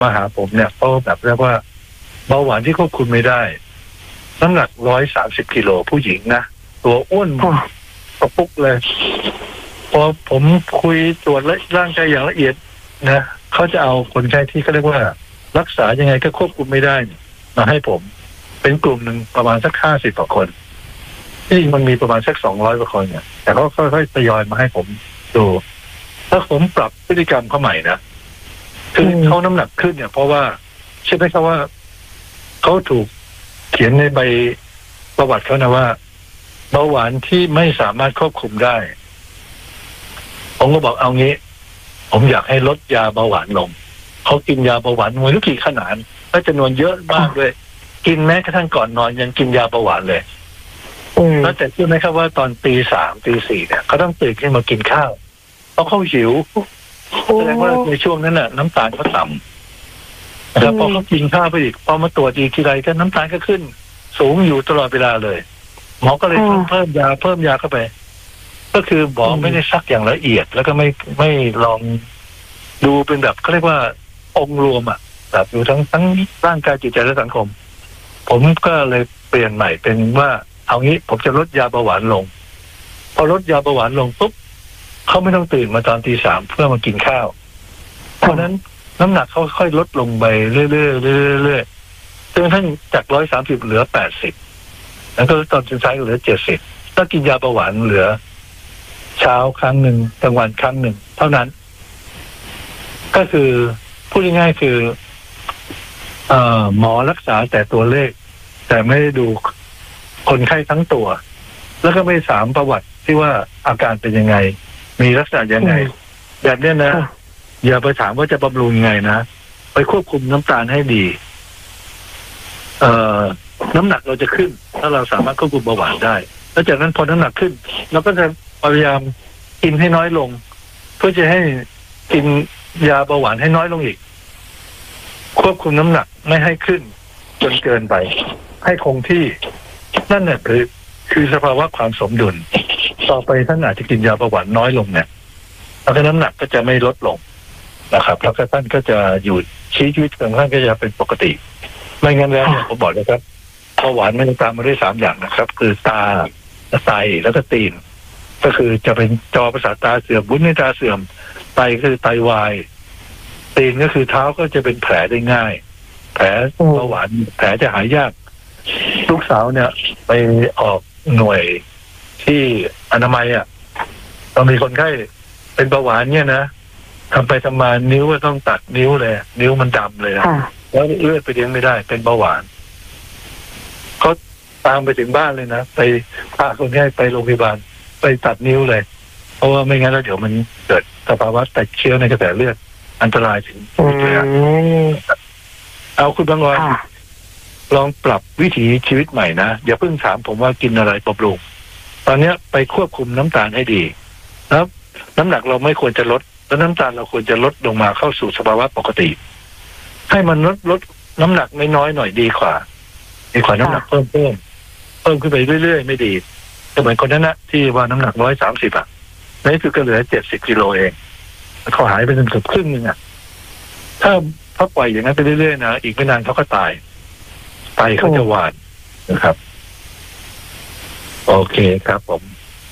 มาหาผมเนี่ยเขาแบบเรียกว่าเบาหวานที่ควบคุมไม่ได้น้ำหนัก130 กิโลผู้หญิงนะตัวอ้วนกระปุกเลยพอผมคุยตรวจร่างกายอย่างละเอียดนะเขาจะเอาคนไข้ที่เขาเรียกว่ารักษายังไงก็ควบคุมไม่ได้มาให้ผมเป็นกลุ่มหนึ่งประมาณสัก50 กว่าคนที่มันมีประมาณสัก200 กว่าคนเนี่ยแต่เขาค่อยๆทยอยมาให้ผมดูถ้าผมปรับพฤติกรรมเขาใหม่นะคือเขาน้ำหนักขึ้นเนี่ยเพราะว่าใช่ไหมครับว่าเขาถูกเขียนในใบประวัติเขานะว่าเบาหวานที่ไม่สามารถควบคุมได้ผมก็บอกเอางี้ผมอยากให้ลดยาเบาหวานลงเขากินยาเบาหวานไม่รู้กี่ขนาดและจำนวนเยอะมากเลยกินแม้กระทั่งก่อนนอนยังกินยาเบาหวานเลยแล้วแต่เชื่อไหมครับว่าตอนตี 3 ตี 4เนี่ยเขาต้องตื่นขึ้นมากินข้าวเพราะเขาหิวแสดงว่าในช่วงนั้นน่ะน้ำตาลเขาต่ำแล้วพอเขากินข้าวไปอีกพอมาตรวจอีกทีไรก็น้ำตาลก็ขึ้นสูงอยู่ตลอดเวลาเลยหมอก็เลยเพิ่มยาเข้าไปก็คือหมอไม่ได้ซักอย่างละเอียดแล้วก็ไม่ลองดูเป็นแบบเขาเรียกว่าองค์รวมอ่ะแบบอยู่ทั้งร่างกายจิตใจและสังคมผมก็เลยเปลี่ยนใหม่เป็นว่าเอางี้ผมจะลดยาเบาหวานลงพอลดยาเบาหวานลงปุ๊บเขาไม่ต้องตื่นมาตอนตี 3เพื่อมากินข้าวเพราะนั้นน้ำหนักเขาค่อยลดลงไปเรื่อยๆจนกระทั่งจาก130เหลือ80แล้วก็ตอนสุดท้ายเหลือ70ถ้ากินยาเบาหวานเหลือเช้าครั้งหนึ่งกลางวันครั้งหนึ่งเท่านั้นก็คือพูดง่ายๆคือหมอรักษาแต่ตัวเลขแต่ไม่ได้ดูคนไข้ทั้งตัวแล้วก็ไม่ถามประวัติที่ว่าอาการเป็นยังไงมีลักษณะยังไงแบบนี้นะอย่าไปถามว่าจะบำรุงยังไงนะไปควบคุมน้ำตาลให้ดีน้ำหนักเราจะขึ้นถ้าเราสามารถควบคุมเบาหวานได้แล้วจากนั้นพอน้ำหนักขึ้นเราก็จะพยายามกินให้น้อยลงเพื่อจะให้กินยาเบาหวานให้น้อยลงอีกควบคุมน้ำหนักไม่ให้ขึ้นจนเกินไปให้คงที่นั่นแหละคือสภาวะความสมดุลต่อไปท่านอาจจะกินยาเบาหวานน้อยลงเนี่ยแล้วก็น้ำหนักก็จะไม่ลดลงนะครับแล้วก็ท่านก็จะอยู่ชีวิตของท่านก็จะเป็นปกติไม่งั้นแล้วเนี่ยผมบอกเลยครับเบาหวานมันจะตามมาด้วย3 อย่างนะครับคือตาไตแล้วก็ตีนก็คือจะเป็นจอประสาทตาเสื่อมวุ้นในตาเสื่อมไตคือไตวายตีนก็คือเท้าก็จะเป็นแผลได้ง่ายแผลเบาหวานแผลจะหายยากลูกสาวเนี่ยไปออกหน่วยที่อนามัยเรามีคนไข้เป็นเบาหวานเนี่ยนะทำไปทำมานิ้วก็ต้องตัดนิ้วเลยนิ้วมันดำเลยนะแล้วเลือดไปเลี้ยงไม่ได้เป็นเบาหวานเขาตามไปถึงบ้านเลยนะไปพาคนไข้ไปโรงพยาบาลไปตัดนิ้วเลยเพราะว่าไม่งั้นแล้วเดี๋ยวมันเกิดสภาวะติดเชื้อในกระแสเลือดอันตรายถึงชีวิตเลยเอาคุณบางวันลองปรับวิถีชีวิตใหม่นะอย่าเพิ่งถามผมว่ากินอะไรบำรุงตอนนี้ไปควบคุมน้ำตาลให้ดีแล้วน้ำหนักเราไม่ควรจะลดแล้วน้ำตาลเราควรจะลดลงมาเข้าสู่สภาวะปกติให้มันลดน้ำหนักน้อยหน่อยดีกว่าน้ำหนักเพิ่มขึ้นไปเรื่อยๆไม่ดีก็เหมือนคนนั้นนะที่ว่าน้ำหนัก130นี่คือก็เหลือ70 กิโลเองเขาหายไปจนเกือบครึ่งนึงถ้าปล่อยอย่างนั้นไปเรื่อยๆนะอีกไม่นานเขาก็ตายไตเขาจะวายนะครับโอเคครับผม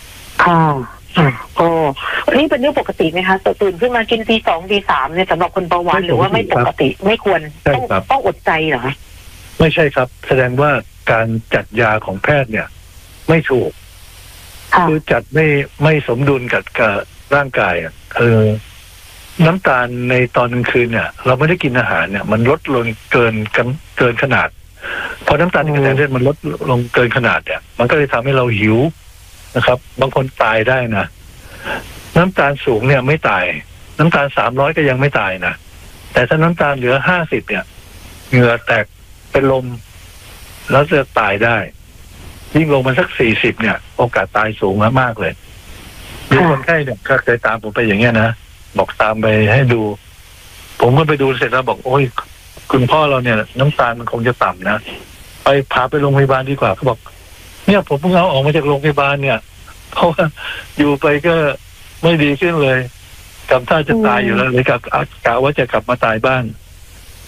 ก็นี่เป็นเรื่องปกติไหมคะตื่นขึ้นมากินตี 2 ตี 3เนี่ยสำหรับคนเบาหวานหรือว่าไม่ปกติไม่ควรต้องอดใจเหรอไม่ใช่ครับแสดงว่าการจัดยาของแพทย์เนี่ยไม่ถูกคือจัดไม่สมดุลกับร่างกายน้ำตาลในตอนกลางคืนเนี่ยเราไม่ได้กินอาหารเนี่ยมันลดลงเกินขนาดพอน้ำตาลในกระแสเลือดมันลดลงเกินขนาดเนี่ยมันก็เลยทำให้เราหิวนะครับบางคนตายได้นะน้ำตาลสูงเนี่ยไม่ตายน้ำตาล300ก็ยังไม่ตายนะแต่ถ้าน้ำตาลเหลือ50เนี่ยเหงื่อแตกเป็นลมแล้วจะตายได้ยิ่งลงมาสัก40เนี่ยโอกาสตายสูงมากเลยมีคนไข้เนี่ยเคยตามผมไปอย่างเงี้ยนะบอกตามไปให้ดูผมก็ไปดูเสร็จแล้วบอกโอ้ยคุณพ่อเราเนี่ยน้ำตาลมันคงจะต่ำนะไปพาไปโรงพยาบาลดีกว่าเขาบอกเนี่ยผมเพิ่งเอาออกมาจากโรงพยาบาลเนี่ยเพราะว่าอยู่ไปก็ไม่ดีขึ้นเลยกำท่าจะตายอยู่แล้วเลยกะว่าจะกลับมาตายบ้าน